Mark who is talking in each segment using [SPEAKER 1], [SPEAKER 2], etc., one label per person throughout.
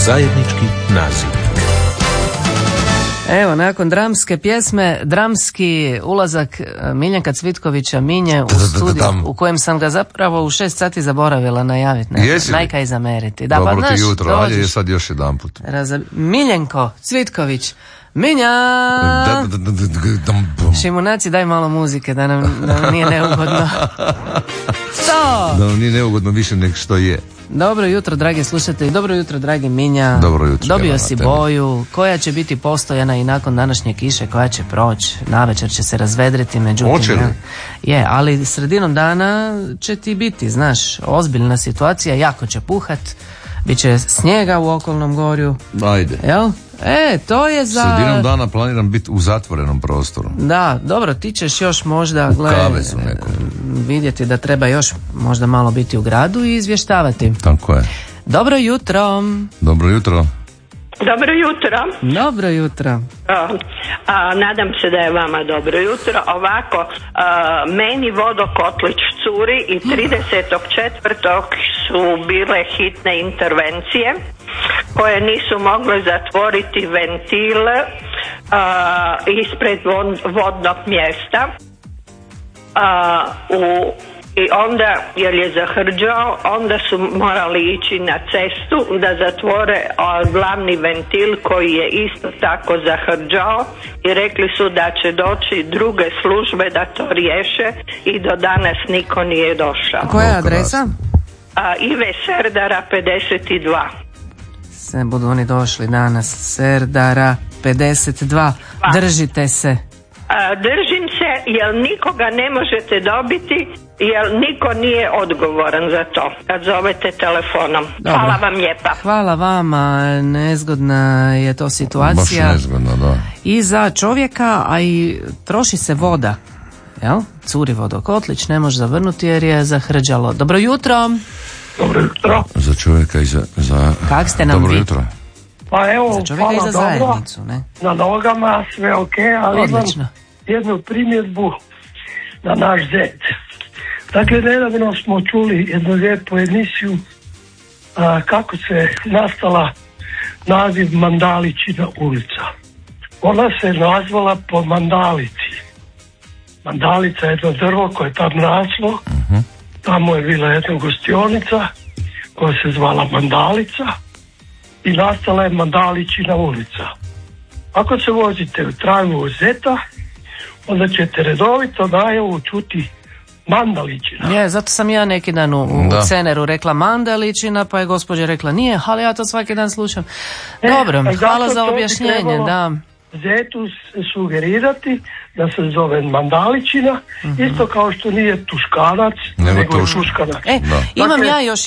[SPEAKER 1] Zajednički nazivnik.
[SPEAKER 2] Evo, nakon dramske pjesme, dramski ulazak Miljenka Cvitkovića Minje u studiju, u kojem sam ga zapravo u 6 sati zaboravila najaviti. Najkaj zameriti. Da,
[SPEAKER 3] dobro
[SPEAKER 2] pa,
[SPEAKER 3] ti jutro, ajde je sad još jedan put.
[SPEAKER 2] Miljenko Cvitković, Minja! Šimunaci, daj malo muzike, da nam nije neugodno. To!
[SPEAKER 3] Da nam nije neugodno više nego što je.
[SPEAKER 2] Dobro jutro, dragi slušatelji, dobro jutro, dragi Minja.
[SPEAKER 3] Dobro jutro.
[SPEAKER 2] Dobio si boju, koja će biti postojana i nakon današnje kiše, koja će proći, navečer će se razvedriti, međutim...
[SPEAKER 3] Hoće li?
[SPEAKER 2] Je, ali sredinom dana će ti biti, znaš, ozbiljna situacija, jako će puhat, bit će snijega u okolnom gorju.
[SPEAKER 3] Ajde.
[SPEAKER 2] Jel? To je za...
[SPEAKER 3] Sredinom dana planiram biti u zatvorenom prostoru.
[SPEAKER 2] Da, dobro, ti ćeš još možda vidjeti da treba još možda malo biti u gradu i izvještavati.
[SPEAKER 3] Tako je.
[SPEAKER 2] Dobro jutro.
[SPEAKER 3] Dobro jutro.
[SPEAKER 4] Dobro jutro.
[SPEAKER 2] Dobro jutro.
[SPEAKER 4] Nadam se da je vama dobro jutro. Ovako, meni vodokotlić curi i 30.4. su bile hitne intervencije koje nisu mogle zatvoriti ventil ispred vodnog mjesta. I onda, jer je zahrđao, onda su morali ići na cestu da zatvore glavni ventil koji je isto tako zahrđao i rekli su da će doći druge službe da to riješe i do danas niko nije došao.
[SPEAKER 2] Koja je adresa?
[SPEAKER 4] Ive Serdara 52.
[SPEAKER 2] Se budu oni došli danas. Serdara 52. Držite se.
[SPEAKER 4] Držim se, jer nikoga ne možete dobiti, jer niko nije odgovoran za to kad zovete telefonom. Dobro. Hvala vam lijepa.
[SPEAKER 2] Hvala vama, nezgodna je to situacija.
[SPEAKER 3] Baš nezgodna, da. I
[SPEAKER 2] za čovjeka, a i troši se voda. Jel? Curi vodokotlić, ne može zavrnuti jer je zahrđalo. Dobro jutro.
[SPEAKER 5] Dobro jutro.
[SPEAKER 3] Za čovjeka i za...
[SPEAKER 2] Kak ste nam
[SPEAKER 3] dobro
[SPEAKER 2] vi?
[SPEAKER 3] Jutro.
[SPEAKER 5] Pa evo,
[SPEAKER 2] za čovjeka i za zajednicu, ne?
[SPEAKER 5] Na nogama, sve ok, ali
[SPEAKER 2] odlično.
[SPEAKER 5] Imam jednu primjedbu na naš zet. Dakle, nedavno smo čuli jednu lijepu emisiju kako se nastala naziv Mandaličina ulica. Ona se nazvala po Mandalici. Mandalica je jedno drvo koje je tam raslo. Tamo je bila jedna gostionica koja se zvala Mandalica i nastala je Mandaličina ulica. Ako se vozite u tramvaju Zeta, onda ćete redovito najavu čuti Mandaličina.
[SPEAKER 2] Je, zato sam ja neki dan u Ceneru rekla Mandaličina, pa je gospođa rekla nije, ali ja to svaki dan slušam. Dobro, hvala za objašnjenje, da.
[SPEAKER 5] Zetu sugerirati da se zove Mandaličina, isto kao što nije Tuškanac, nego je Tuškanac.
[SPEAKER 2] Imam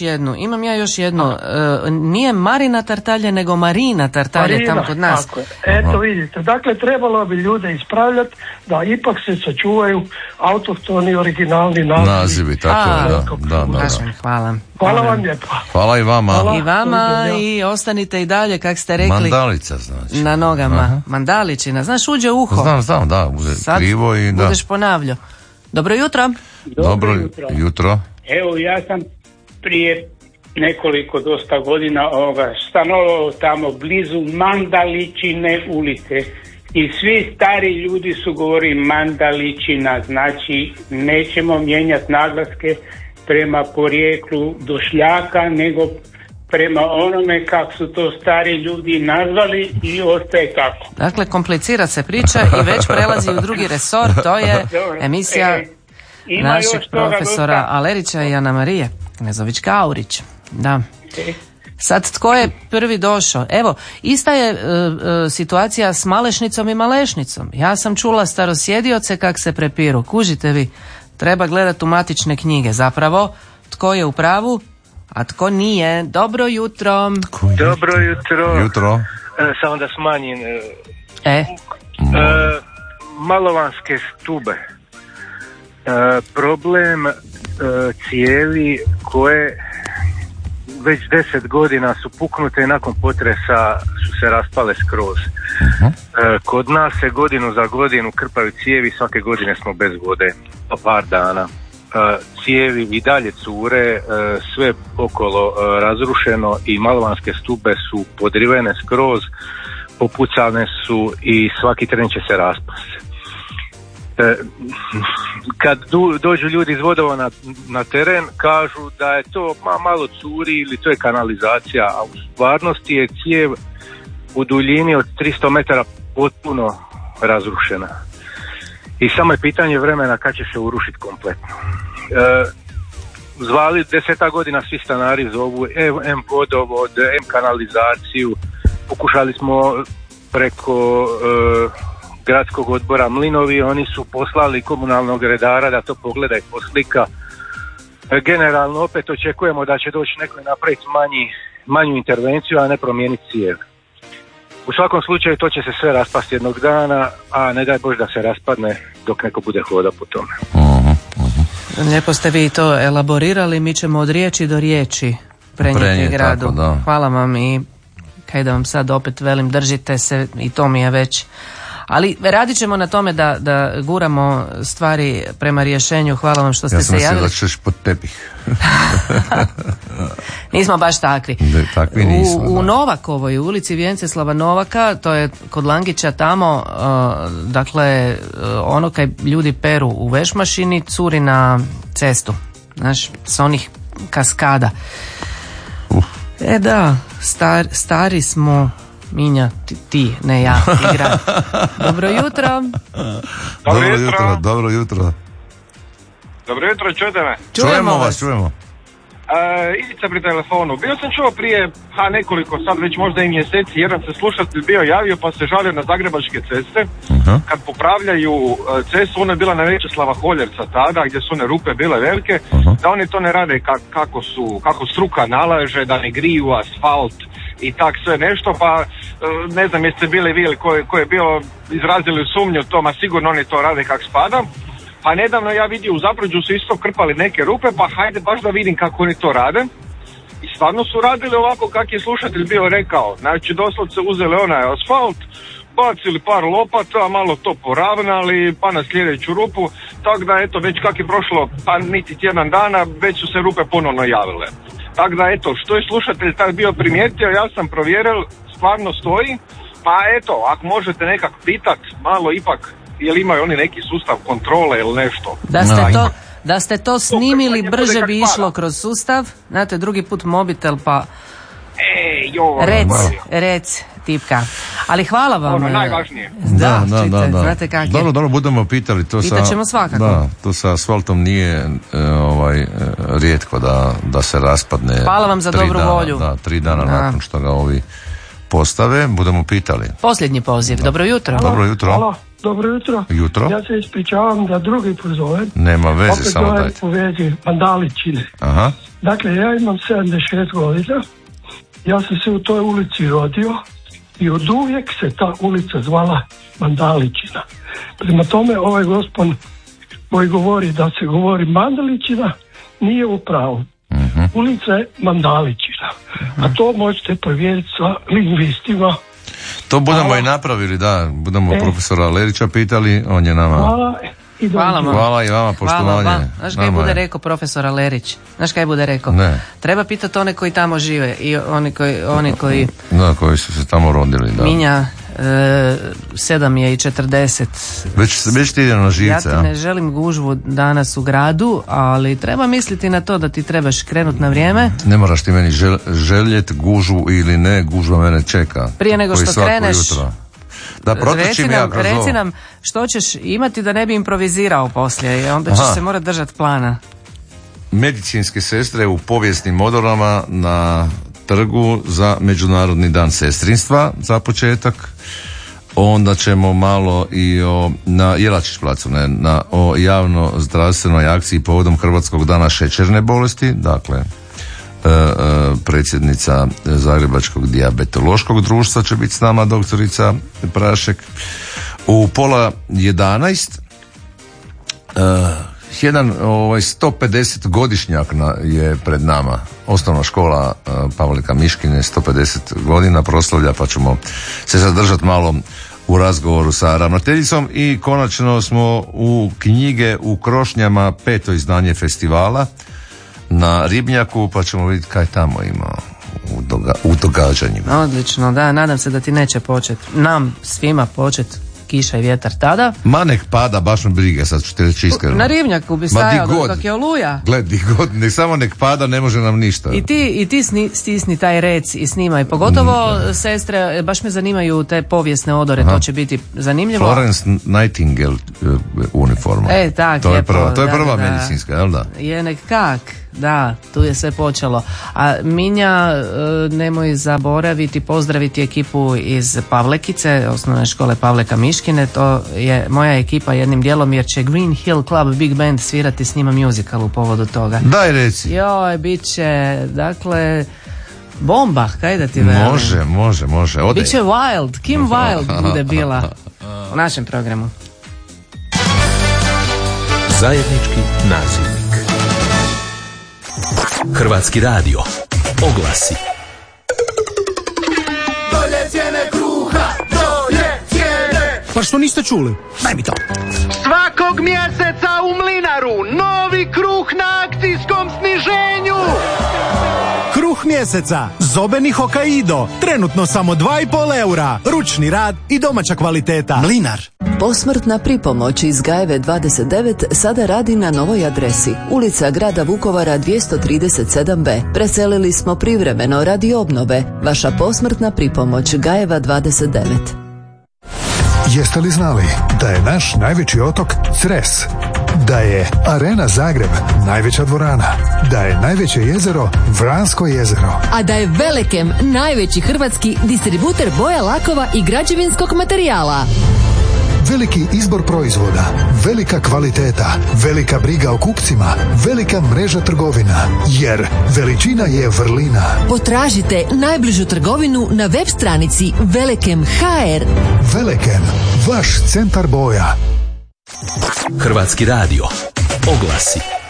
[SPEAKER 2] ja još jednu. Nije Marina Tartalje, nego Marina Tartalje tamo kod nas.
[SPEAKER 5] Tako je. Eto vidite, dakle trebalo bi ljude ispravljati da ipak se sačuvaju autohtoni originalni nazivi.
[SPEAKER 3] Tako je, da.
[SPEAKER 2] Hvala.
[SPEAKER 5] Hvala vam lijepa.
[SPEAKER 3] Hvala i vama.
[SPEAKER 2] Hvala. I vama i ostanite i dalje, kak ste rekli.
[SPEAKER 3] Mandalica znači.
[SPEAKER 2] Na nogama. Mandaličina, znaš, uđe u uho.
[SPEAKER 3] Znam, da,
[SPEAKER 2] sad
[SPEAKER 3] krivo i da.
[SPEAKER 2] Budeš ponavljao. Dobro jutro.
[SPEAKER 3] Dobro jutro.
[SPEAKER 6] Evo, ja sam prije nekoliko dosta godina stanovao tamo blizu Mandaličine ulice i svi stari ljudi su govorili Mandaličina, znači nećemo mijenjati naglaske prema porijeklu Došljaka, nego prema onome kako su to stari ljudi nazvali i ostaje tako.
[SPEAKER 2] Dakle, komplicira se priča i već prelazi u drugi resor, to je emisija našeg profesora Alerića i Ana Marije Knezović-Kaurić. Da. Sad, tko je prvi došao? Evo, ista je situacija s Malešnicom i Malešnicom. Ja sam čula starosjedioce kak se prepiru. Kužite vi, treba gledati u matične knjige. Zapravo, tko je u pravu, a tko nije. Dobro jutro.
[SPEAKER 7] Dobro jutro.
[SPEAKER 3] Jutro.
[SPEAKER 7] Samo da smanjim. Malovanske stube. Problem cijevi koje već 10 godina su puknute i nakon potresa su se raspale skroz. Kod nas se godinu za godinu krpaju cijevi, svake godine smo bez vode, par dana. cijevi i dalje cure, sve okolo razrušeno i malovanske stube su podrivene skroz, popucane su i svaki tren će se raspasti. Kad dođu ljudi iz vodovoda na teren, kažu da je to malo curi ili to je kanalizacija, a u stvarnosti je cijev u duljini od 300 metara potpuno razrušena. I samo je pitanje vremena kad će se urušiti kompletno. Zvali 10 godina svi stanari zovu M vodovod, M kanalizaciju. Pokušali smo preko gradskog odbora Mlinovi, oni su poslali komunalnog redara da to pogleda i poslika. Generalno opet očekujemo da će doći neko i napraviti manju intervenciju, a ne promijeniti cijev. U svakom slučaju to će se sve raspasti jednog dana, a ne daj Bože da se raspadne dok neko bude hoda po tome.
[SPEAKER 2] Lijepo ste vi to elaborirali, mi ćemo od riječi do riječi prenijeti gradu. Tako, hvala vam i kaj da vam sad opet velim, držite se i to mi je već. Ali radit ćemo na tome da guramo stvari prema rješenju. Hvala vam što ste se javili. Ja sam
[SPEAKER 3] mislila da ćeš pod tepih.
[SPEAKER 2] Nismo baš takvi.
[SPEAKER 3] Takvi nismo.
[SPEAKER 2] U Novakovoj ulici Vjenceslava Novaka, to je kod Langića tamo, dakle ono kaj ljudi peru u vešmašini curi na cestu. Znaš, s onih kaskada. Da, stari smo, Minja, ti, ne ja, ti grad. Dobro jutro.
[SPEAKER 3] Dobro jutro.
[SPEAKER 1] Dobro jutro, čujete me?
[SPEAKER 2] Čujemo vas.
[SPEAKER 1] Ivica pri telefonu. Bio sam čuo prije nekoliko, sad već možda i mjeseci, jedan se slušatelj bio javio pa se žalio na zagrebačke ceste. Kad popravljaju cestu, ona je bila na Večeslava Holjerca tada, gdje su one rupe bile velike, da oni to ne rade kako struka nalaže, da ne griju asfalt i tak sve nešto, pa ne znam jeste bili vi ko je bio izrazili sumnju to, ma sigurno oni to rade kak spada. Pa nedavno ja vidio u Zapruđu su isto krpali neke rupe, pa hajde baš da vidim kako oni to rade. I stvarno su radili ovako kak je slušatelj bio rekao. Znači doslovce uzeli onaj asfalt, bacili par lopata, malo to poravnali, pa na sljedeću rupu. Tako da eto, već kak je prošlo, pa niti tjedan dana, već su se rupe ponovno javile. Tako da eto, što je slušatelj tad bio primijetio, ja sam provjeril, stvarno stoji. Pa eto, ako možete nekak pitat, malo ipak, jel imaju oni neki sustav kontrole ili nešto?
[SPEAKER 2] Da ste to snimili, brže bi išlo kroz sustav. Znate, drugi put mobitel pa rec tipka. Ali hvala vam.
[SPEAKER 1] Ono najvažnije.
[SPEAKER 2] Da. Znate kak je.
[SPEAKER 3] Dobro, budemo pitali.
[SPEAKER 2] Pitat ćemo svakako.
[SPEAKER 3] Da, to sa asfaltom nije rijetko da se raspadne.
[SPEAKER 2] Hvala vam za dobru volju.
[SPEAKER 3] Da, 3 dana nakon što ga ovi postave, budemo pitali.
[SPEAKER 2] Posljednji poziv. Dobro jutro.
[SPEAKER 3] Dobro jutro.
[SPEAKER 5] Hvala. Dobro jutro. Ja se ispričavam da drugi put zovem.
[SPEAKER 3] Nema veze, samo dajte.
[SPEAKER 5] Opet zovem u vezi Mandaličine.
[SPEAKER 3] Aha.
[SPEAKER 5] Dakle, ja imam 76 godina. Ja sam se u toj ulici rodio i od uvijek se ta ulica zvala Mandaličina. Prema tome, ovaj gospon koji govori da se govori Mandaličina nije u pravu. Ulica je Mandaličina. A to možete provjeriti sa lingvistima.
[SPEAKER 3] To budemo i napravili, da. Budemo profesora Lerića pitali, on je nama... Hvala i vama, poštovanje.
[SPEAKER 2] Znaš kaj bude rekao profesor Lerić?
[SPEAKER 3] Ne.
[SPEAKER 2] Treba pitati one koji tamo žive i oni koji...
[SPEAKER 3] Da, koji su se tamo rodili, da.
[SPEAKER 2] Minja, 7:40.
[SPEAKER 3] Već ti ide na živce,
[SPEAKER 2] ja ti ne želim gužvu danas u gradu, ali treba misliti na to da ti trebaš krenut na vrijeme.
[SPEAKER 3] Ne moraš ti meni željet gužvu ili ne, gužva mene čeka.
[SPEAKER 2] Prije nego što kreneš,
[SPEAKER 3] da protrčim ja kroz ovo.
[SPEAKER 2] Reci nam što ćeš imati da ne bi improvizirao poslije, onda ćeš se morati držati plana.
[SPEAKER 3] Medicinske sestre u povijesnim odorama na trgu za Međunarodni dan sestrinstva za početak. Onda ćemo malo i na Jelačić placu, o javno zdravstvenoj akciji povodom Hrvatskog dana šećerne bolesti. Dakle, predsjednica Zagrebačkog dijabetološkog društva će biti s nama, doktorica Prašek. U 10:30 jedan 150 godišnjak je pred nama. Osnovna škola Pavlika Miškine 150 godina proslavlja, pa ćemo se zadržati malo u razgovoru sa ravnateljicom i konačno smo u knjige u krošnjama 5. izdanje festivala na Ribnjaku, pa ćemo vidjeti kaj tamo ima u događanjima.
[SPEAKER 2] Odlično, da, nadam se da ti neće početi, nam svima početi kiša i vjetar tada.
[SPEAKER 3] Ma nek pada, baš me briga, sad ću te reći iskreno.
[SPEAKER 2] Na Ribnjaku bi stajao dok je oluja.
[SPEAKER 3] Gled, samo nek pada, ne može nam ništa.
[SPEAKER 2] I ti stisni taj rec i snimaj. Pogotovo, sestre, baš me zanimaju te povijesne odore, to će biti zanimljivo.
[SPEAKER 3] Florence Nightingale uniforma.
[SPEAKER 2] Tak,
[SPEAKER 3] to je prva medicinska, jel da?
[SPEAKER 2] Je nekak. Da, tu je sve počelo. A Minja, nemoj zaboraviti pozdraviti ekipu iz Pavlekice, osnovne škole Pavleka Miškine. To je moja ekipa jednim dijelom, jer će Green Hill Club Big Band svirati s njima musical u povodu toga.
[SPEAKER 3] Daj reci.
[SPEAKER 2] Joj, bit će, dakle, bomba, kaj da ti velim.
[SPEAKER 3] Može.
[SPEAKER 2] Biće Wild, Kim Wilde bude bila u našem programu.
[SPEAKER 8] Zajednički nazivnik. Hrvatski radio. Oglasi.
[SPEAKER 9] Dolje cijene kruha, dolje cijene.
[SPEAKER 10] Pa što niste čuli? Daj mi to.
[SPEAKER 9] Svakog mjeseca u Mlinaru novi kruh na akcijskom sniženju.
[SPEAKER 10] Kruh mjeseca, Zobeni Hokkaido, trenutno samo 2,5 eura, ručni rad i domaća kvaliteta. Mlinar.
[SPEAKER 11] Posmrtna pripomoć iz Gajeve 29 sada radi na novoj adresi. Ulica grada Vukovara 237b. Preselili smo privremeno radi obnove. Vaša posmrtna pripomoć Gajeva 29.
[SPEAKER 12] Jeste li znali da je naš najveći otok Cres? Da je Arena Zagreb najveća dvorana? Da je najveće jezero Vransko jezero?
[SPEAKER 13] A da je Velekem najveći hrvatski distributer boja, lakova i građevinskog materijala?
[SPEAKER 12] Veliki izbor proizvoda, velika kvaliteta, velika briga o kupcima, velika mreža trgovina, jer veličina je vrlina.
[SPEAKER 13] Potražite najbližu trgovinu na web stranici Velekem.hr.
[SPEAKER 12] Velekem, vaš centar boja.
[SPEAKER 8] Hrvatski radio. Oglasi.